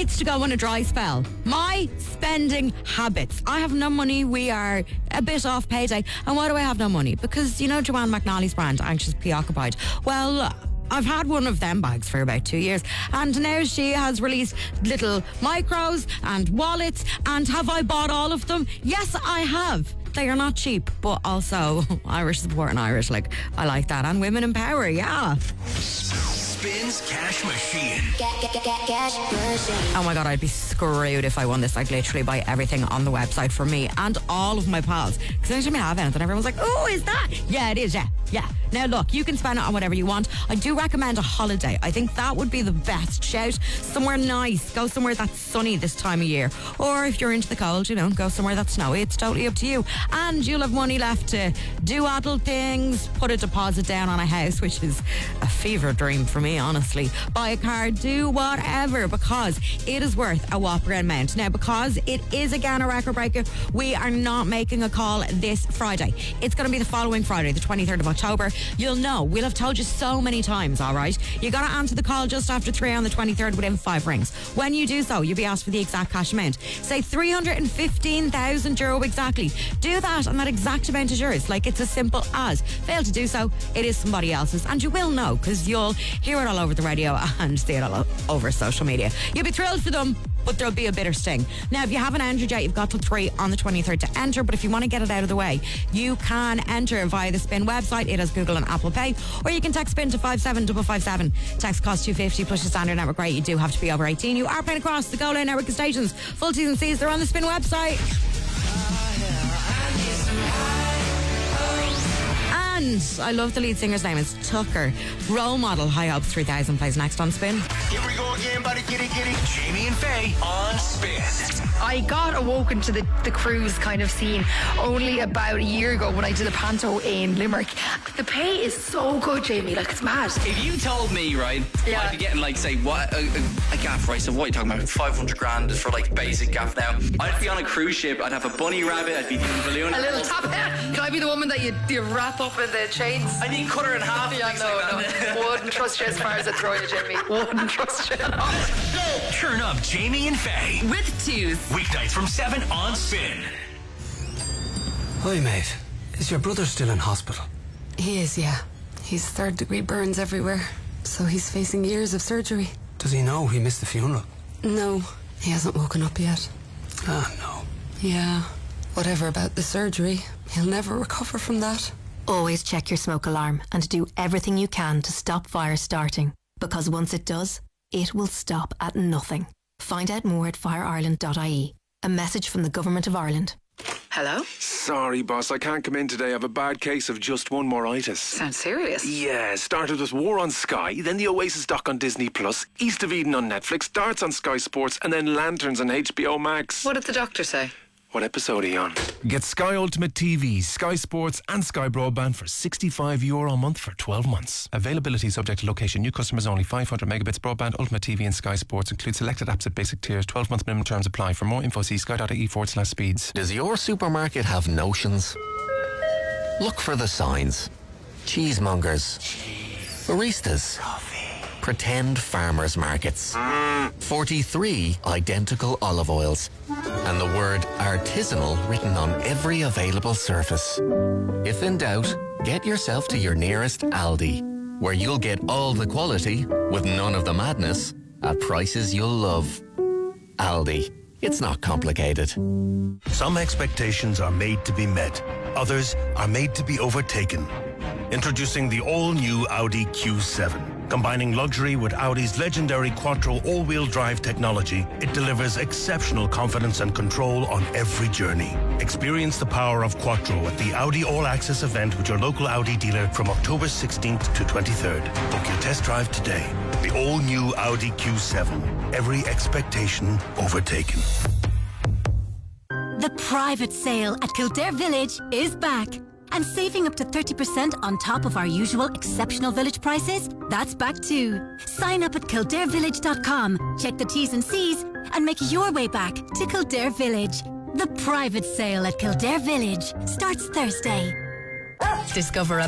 needs to go on a dry spell? My spending habits. I have no money. We are a bit off payday. And why do I have no money? Because, you know, Joanne McNally's brand, Anxious Preoccupied. Well, I've had one of them bags for about 2 years, and now she has released little micros and wallets. And have I bought all of them? Yes, I have. They are not cheap, but also Irish support and Irish, like, I like that. And women in power, yeah. Spins Cash Machine. Cash machine. Oh my God, I'd be screwed if I won this. Like, literally buy everything on the website for me and all of my pals. Because anytime I have anything, everyone's like, oh, is that? Yeah, it is, yeah. Now look, you can spend it on whatever you want. I do recommend a holiday. I think that would be the best shout. Somewhere nice. Go somewhere that's sunny this time of year. Or if you're into the cold, you know, go somewhere that's snowy. It's totally up to you. And you'll have money left to do adult things, put a deposit down on a house, which is a fever dream for me, honestly. Buy a car, do whatever, because it is worth a whopper amount. Now, because it is again a record breaker, we are not making a call this Friday. It's going to be the following Friday, the 23rd of October. You'll know. We'll have told you so many times, all right? You got to answer the call just after 3 on the 23rd within 5 rings. When you do so, you'll be asked for the exact cash amount. Say €315,000 exactly. Do that and that exact amount is yours. Like, it's as simple as. Fail to do so, it is somebody else's. And you will know, because you'll hear it all over the radio and see it all over social media. You'll be thrilled for them, but there'll be a bitter sting. Now, if you haven't entered yet, you've got till 3 on the 23rd to enter, but if you want to get it out of the way, you can enter via the Spin website. It has Google and Apple Pay, or you can text Spin to 57557. Text costs $2.50 plus your standard network rate. You do have to be over 18. You are paying across the Go Line network of stations. Full T's and C's, they're on the Spin website. And I love the lead singer's name. It's Tucker. Role Model, High Hopes 3000 plays next on Spin. Here we go again, buddy. Kitty. Jamie and Faye on Spin. I got awoken to the cruise kind of scene only about a year ago when I did a panto in Limerick. The pay is so good, Jamie. Like, it's mad. If you told me, right, Yeah. I'd be getting, like, say, what a gaff, right? So what are you talking about? 500 grand is for, like, basic gaff now. I'd be on a cruise ship. I'd have a bunny rabbit. I'd be doing a balloon. A little top hat. Can I be the woman that you wrap up in the chains? I need cut her in half. Yeah, things no. like that. Wouldn't trust you as far as I throw you, Jamie. Wouldn't trust you. Turn up Jamie and Faye. With twos. Weeknights from 7 on Spin. Hi, mate. Is your brother still in hospital? He is, yeah. He's 3rd-degree burns everywhere, so he's facing years of surgery. Does he know he missed the funeral? No, he hasn't woken up yet. Ah, no. Yeah, whatever about the surgery, he'll never recover from that. Always check your smoke alarm and do everything you can to stop fire starting. Because once it does, it will stop at nothing. Find out more at fireireland.ie. A message from the Government of Ireland. Hello? Sorry, boss, I can't come in today. I have a bad case of just one more-itis. Sounds serious. Yeah, started with War on Sky, then the Oasis doc on Disney+, East of Eden on Netflix, Darts on Sky Sports, and then Lanterns on HBO Max. What did the doctor say? What episode are you on? Get Sky Ultimate TV, Sky Sports and Sky Broadband for €65 a month for 12 months. Availability subject to location. New customers only. 500 megabits broadband, Ultimate TV and Sky Sports. Include selected apps at basic tiers. 12-month minimum terms apply. For more info, see sky.ie/speeds. Does your supermarket have notions? Look for the signs. Cheesemongers. Baristas. Pretend farmers markets. 43 identical olive oils. And the word artisanal written on every available surface. If in doubt, get yourself to your nearest Aldi, where you'll get all the quality with none of the madness at prices you'll love. Aldi. It's not complicated. Some expectations are made to be met. Others are made to be overtaken. Introducing the all-new Audi Q7. Combining luxury with Audi's legendary Quattro all-wheel drive technology, it delivers exceptional confidence and control on every journey. Experience the power of Quattro at the Audi All-Access event with your local Audi dealer from October 16th to 23rd. Book your test drive today. The all-new Audi Q7. Every expectation overtaken. The private sale at Kildare Village is back. And saving up to 30% on top of our usual exceptional village prices, that's back too. Sign up at kildarevillage.com, check the T's and C's, and make your way back to Kildare Village. The private sale at Kildare Village starts Thursday. Discover a